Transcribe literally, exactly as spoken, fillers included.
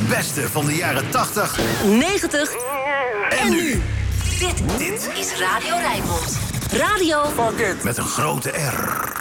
Het beste van de jaren tachtig, negentig en nu. Dit, dit is Radio Rijnmond. Radio Met een grote R.